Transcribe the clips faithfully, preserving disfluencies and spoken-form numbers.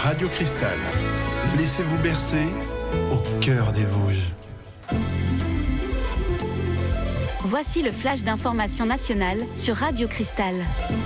Radio Cristal. Laissez-vous bercer au cœur des Vosges. Voici le flash d'information nationale sur Radio Cristal.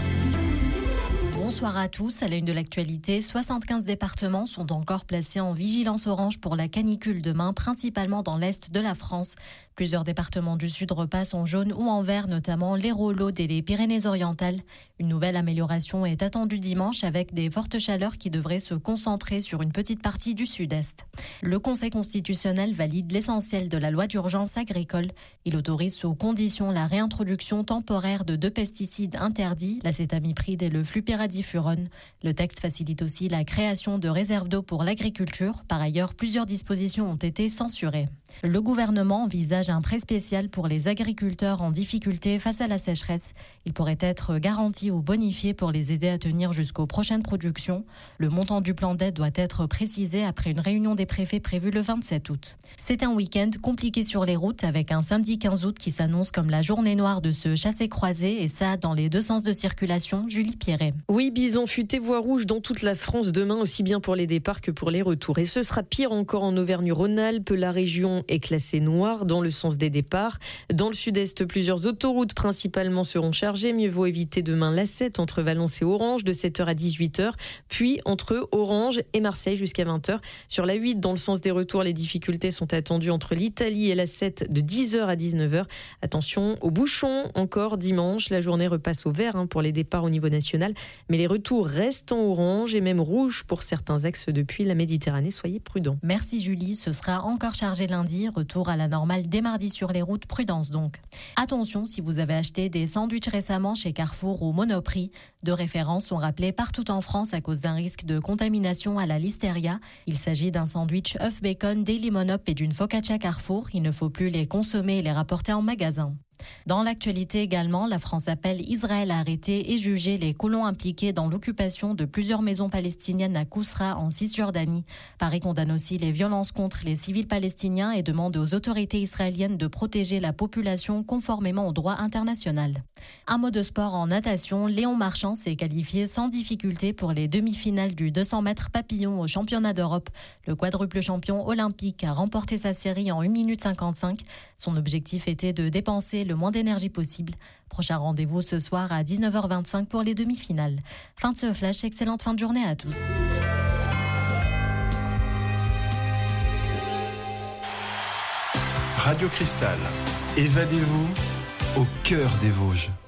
Bonsoir à tous. À la une de l'actualité, soixante-quinze départements sont encore placés en vigilance orange pour la canicule demain, principalement dans l'est de la France. Plusieurs départements du sud repassent en jaune ou en vert, notamment l'Hérault, l'Aude et les Pyrénées-Orientales. Une nouvelle amélioration est attendue dimanche avec des fortes chaleurs qui devraient se concentrer sur une petite partie du sud-est. Le Conseil constitutionnel valide l'essentiel de la loi d'urgence agricole. Il autorise sous condition la réintroduction temporaire de deux pesticides interdits, l'acétamipride et le flupéradifurone. Le texte facilite aussi la création de réserves d'eau pour l'agriculture. Par ailleurs, plusieurs dispositions ont été censurées. Le gouvernement envisage un prêt spécial pour les agriculteurs en difficulté face à la sécheresse. Il pourrait être garanti ou bonifié pour les aider à tenir jusqu'aux prochaines productions. Le montant du plan d'aide doit être précisé après une réunion des préfets prévue le vingt-sept août. C'est un week-end compliqué sur les routes avec un samedi quinze août qui s'annonce comme la journée noire de ce chassé-croisé et ça dans les deux sens de circulation. Julie Pierret. Oui, bison futé, voie rouge dans toute la France demain, aussi bien pour les départs que pour les retours. Et ce sera pire encore en Auvergne-Rhône-Alpes. La région est classée noire dans le sens des départs. Dans le sud-est, plusieurs autoroutes principalement seront chargées. Mieux vaut éviter demain l'A sept entre Valence et Orange de sept heures à dix-huit heures, puis entre Orange et Marseille jusqu'à vingt heures. Sur la huit, dans le sens des retours, les difficultés sont attendues entre l'Italie et l'A sept de dix heures à dix-neuf heures. Attention aux bouchons encore dimanche. La journée repasse au vert hein, pour les départs au niveau national, mais les retours restent en orange et même rouge pour certains axes depuis la Méditerranée. Soyez prudents. Merci Julie, ce sera encore chargé lundi. Retour à la normale dès mardi sur les routes, prudence donc. Attention si vous avez acheté des sandwichs récemment chez Carrefour ou Monoprix. Deux références sont rappelées partout en France à cause d'un risque de contamination à la listeria. Il s'agit d'un sandwich œuf bacon Daily Monop et d'une focaccia Carrefour. Il ne faut plus les consommer et les rapporter en magasin. Dans l'actualité également, la France appelle Israël à arrêter et juger les colons impliqués dans l'occupation de plusieurs maisons palestiniennes à Kousra en Cisjordanie. Paris condamne aussi les violences contre les civils palestiniens et demande aux autorités israéliennes de protéger la population conformément au droit international. Un mot de sport en natation, Léon Marchand s'est qualifié sans difficulté pour les demi-finales du deux cents mètres papillon au championnat d'Europe. Le quadruple champion olympique a remporté sa série en une minute cinquante-cinq. Son objectif était de dépenser le moins d'énergie possible. Prochain rendez-vous ce soir à dix-neuf heures vingt-cinq pour les demi-finales. Fin de ce flash, excellente fin de journée à tous. Radio Cristal, évadez-vous au cœur des Vosges.